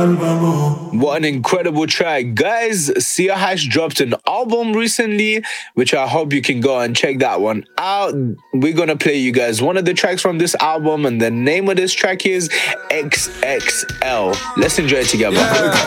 What an incredible track. Guys, Sia Hash dropped an album recently, which I hope you can go and check that one out. We're going to play you guys one of the tracks from this album, and the name of this track is XXL. Let's enjoy it together.